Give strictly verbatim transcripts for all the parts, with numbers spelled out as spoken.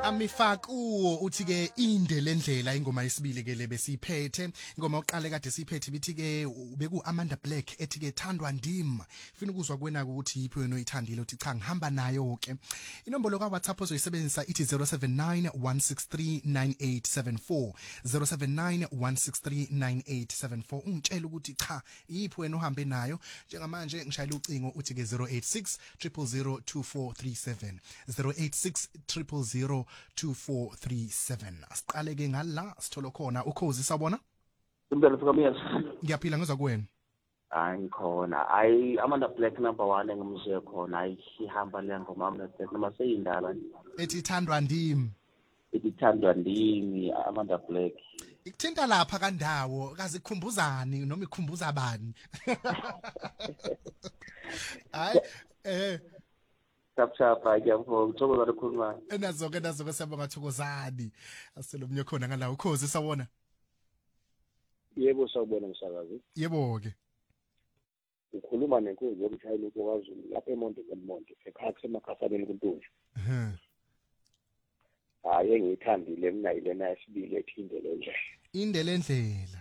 Amifaku uthi ke inde lendlela ingoma yesibili ke lebe siyiphethe ingoma oqale kade siyiphethe bithi ke beku Amanda Black ethi ke thandwa ndim fina ukuzwa kuwena ukuthi yiphi wena oyithandile uthi cha ngihamba nayo ke inombolo ka WhatsApp ozoyisebenzisa ithi zero seven nine one six three nine eight seven four zero seven nine one six three nine eight seven four ungitshela ukuthi cha yiphi wena uhambe nayo njengamanje ngishayela ucingo uthi ke zero eight six zero zero zero two four three seven zero eight six zero zero zero two four three seven asiqale ke ngala sitholo khona ukhozi sabona Impela sikamiyas ngiyaphila ngizwa kuwena hayi ngikhona ayi Amanda Black number one engimzwe khona ayi ihamba le ngoma Amanda Black noma seyindala ethi thandwa ndim ethi thandwa ndimi Amanda Black ikuthinta lapha kandawo kazi ikhumbuzani noma ikhumbuza bani hayi eh Sapchapa ngiyabonga ngithokoza lokhuluma enazo ke nazo ke siyabonga thokozani aselo mnye khona ngala ukhozi sawona Yebo sawubona msakazi yebo ke ukhuluma nenkunzi yomshayeli kwaZulu lapha eMonti eMonti ekhaya emakhasabeni kuNtunja mhm hayi engiyithandile mina ilena yesibili ethinde lenje inde lendlela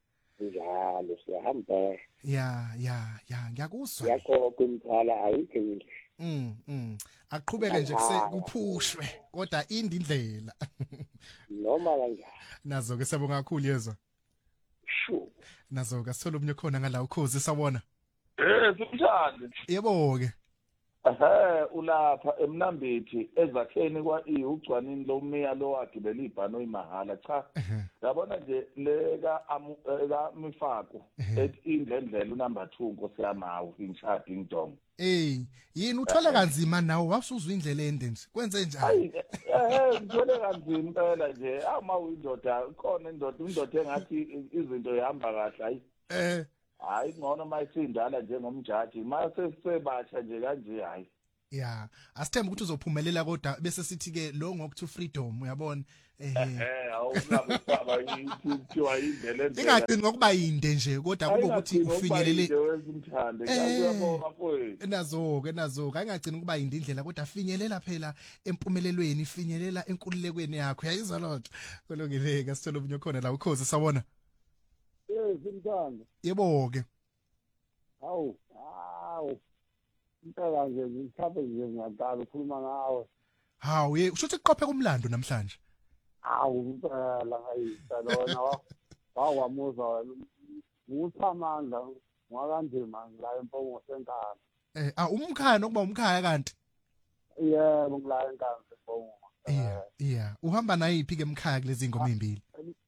njalo siyahamba ya ya ya ngiyakuzwa yakho kumthala ayikho indlela mm mm aqhubeke nje kuse kuphushwe kodwa indi indlela noma kanjani nazo ke siyabonga kakhulu yezwa shu nazo ke solo mnye khona ngala ukhozi sawona eh simthande yebo ke ehe ulapha emnambithi ezakheni kwa i ugcwanini lomeya lo wagibela ibhano imahala cha yabona nje leka ka Mifako ethi indlendlela unumber two Nkosi yamawu inshadi ingdom eh yini uthole kanzima nawo wasuzwa indlela ende nje kwenze njani eh ngithole kanzima impela nje ama uyindoda khona indoda indoda engathi izinto ihamba kahle hayi eh hayi ngcono mayisindala njengomjaji mase sisebasha nje kanje hayi ya asithemba ukuthi uzophumelela kodwa bese sithi ke lo ngokuthi freedom uyabona eh eh awunabe baba yithiwa indlela endlela ingaqini ngokuba yinde nje kodwa kube ukuthi ufinyelele wezimthande ngiyabonga mfowethu nazo ke nazo ke ingaqini ukuba yinde indlela kodwa finyelela phela empumelelweni finyelela enkululekweni yakho yayizwa lonto kolongeleke sithole ubunye khona la ukhozi sawona eh simthanda yebo ke hawu hawu impela nje ngithabe nje ngiyaqala ukukhuluma ngawe hawu ye usho ukuthi kuqophe kumlando namhlanje hawu impela ngayisa lona wawamuza nguthamandla ngwakanzima la empongo senkana eh ah umkhaya nokuba umkhaya kanti yebo ngila enkana empongo yeah yeah uhamba nayiphi ke emkhaya kulezi ngoma ezimbili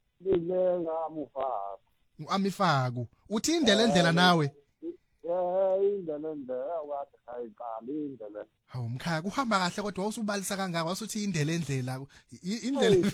lilenga Mufako uAmifaku uthi indlela endlela nawe eh indlela endlela wathi ayiqala indlela hawu umkhaya kuhamba kahle kodwa wawusubalisa kangaka wasuthi indlela endlela indlela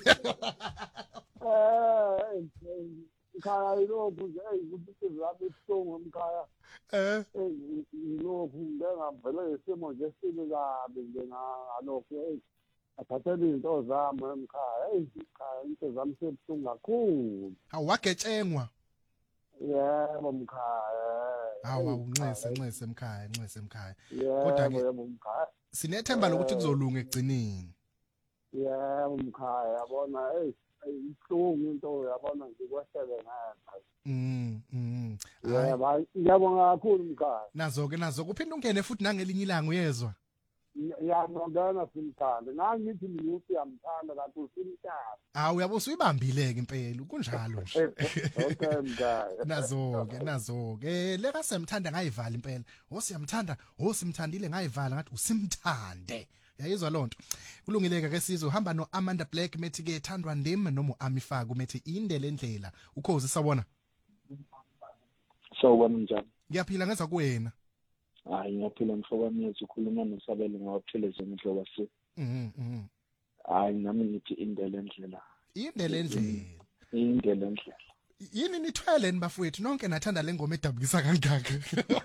eh ikhaya ilokhu nje ukuthi zabe isongo umkhaya eh ilokhu ngengavele isimo nje sibe kabi ngalokho athathele into zami emkhaya ezikhaya into zami sebuhlungu kakhulu hawu wagetshengwa yebo mkhaya hawu unxese unxese emkhaya unxese emkhaya kodwa ke yebo mkhaya sinethemba lokuthi kuzolunga ekugcineni yebo mkhaya yabona hey ihlungu into yabona ngikwehlele ngapha mm mm yebo ngiyabonga kakhulu mkhaya nazo ke nazo kuphinda ungene futhi nangelinye ilanga uyezwa yamondana simthanda ngangithi ngithi yamthanda kanti usimthanda hawu yabo usuyibambileke impela kunjalo nje okay mkhaya nazo ke nazo ke leka semthanda ngayivala impela osiyamthanda osimthandile ngayivala ngathi usimthande yayizwa lonto kulungileke ke sizwe uhamba no Amanda Black methi ke thandwa ndim noma uAmifaku methi indlela endlela ukhozi sabona sawubona njani ngiyaphila ngeza kuwena hayi ngiyaphila mfowami yethu ukhuluma nosabele ngawaphelezwe ngihlobo si mhm mhm hayi nami ngithi indlela endlela indlela endlela indlela endlela yini nithwele nibafowethu nonke nathanda lengoma edabukisa kangaka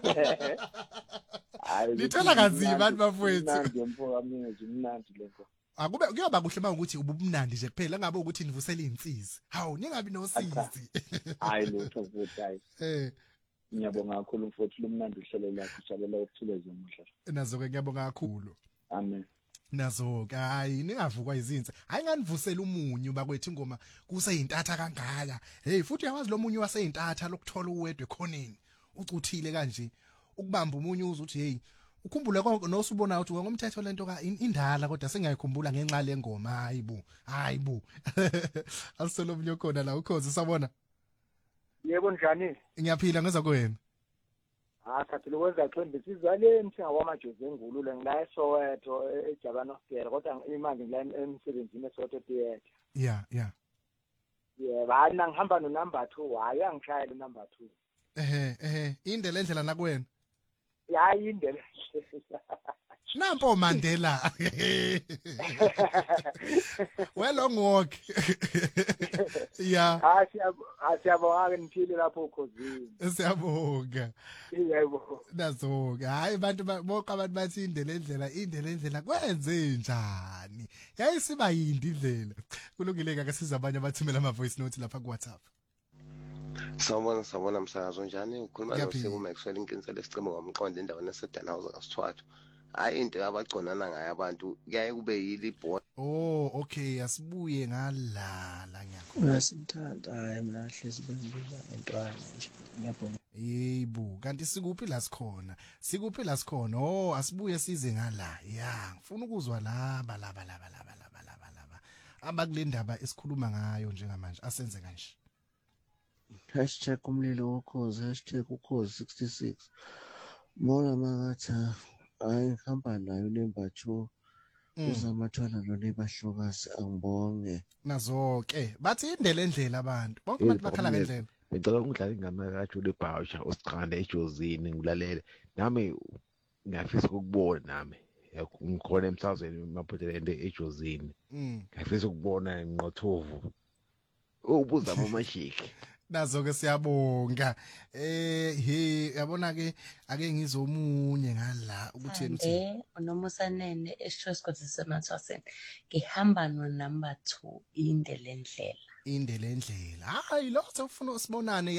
hayi nithela kanzima abantu bafowethu mnandi mfowami yethu mnandi lento akube kuyoba kuhle mawukuthi ubumnandi nje kuphela ngabe ukuthi nivusela insizwe hawu ningabi nosisi hayi lutho futhi hayi eh ngiyabonga kakhulu mfowethu lo mnandi uhlelo lakho ujabulela ukuthuleza umuhle nazo ke ngiyabonga kakhulu amen nazo hayi ningavukwa izinze hayi nganivusela umunyu bakwethu ingoma kuseyintatha kangaka hey futhi uyawazi lo munyu waseyintatha lokuthola uwedwe khoneni ucuthile kanje ukubamba umunyu uze uthi hey ukhumbule konke nosubona ukuthi ngomthetho lento ka indala kodwa sengayikhumbula ngenxa lengoma hayibo hayibo asolo munye khona la ukhozi sabona yebo njani ngiyaphila ngeza kwena ah sathi lokwenza qembe sizale mthenga wamajozi engulule ngila eSoweto eJabana Hospital kodwa imanje ngila emsebenzini eSoweto theater yeah yeah yebo hayi ngihamba no number two hayi angishayela number two ehe ehe indlela endlela nakwena hayi indlela Nampo Mandela well long walk yeah asiyabonga niphile lapho ukhozini siyabonga yebo nazo hayi abantu bonke abantu bathi indlela endlela indlela endlela kwenze njani yayisiba yindi indlela kulungile ke siza abanye abathumela ama voice note lapha ku WhatsApp Sawubona sawubona msakazo njani ukhuluma noSibu Maxwell inkinsela esicimo ngomqondo endaweni eseDanhausen kaSithwathwa hayi into abaconana ngayo abantu kuyaye kube yili board oh okay asibuye ngalala ngiyakho Ngasithanda hayi mina hlezi bengibuza intwana nje ngiyabonga yebo kanti sikuphi la sikhona sikuphi la sikhona oh asibuye size ngala ya ngifuna ukuzwa laba laba laba laba laba laba laba abakulendaba esikhuluma ngayo njengamanje asenze kanje hashtag umlilo wokhozi hashtag ukhozi sixty-six bona makatha hayi ngihamba nayo number two uzamathwala nonebahlokazi angibonge nazo ke bathi indlela endlela abantu bonke abantu bakhala ngendlela ngicela ukudlala ingama kaJulie Bhausha osiqanda ejozini ngilalele nami ngiyafisa ukubona nami ngikhona emsazweni maphuthelende ejozini ngiyafisa ukubona inqothovu ubuza amashiki nazo ke siyabonga eh he yabona ke ake ngizomunye ngala ukuthi yena uthi eh unomusanene eShoes kwaSemathwaseni ngihamba no number two indlela endlela indlela endlela hayi lo sefuna usibonane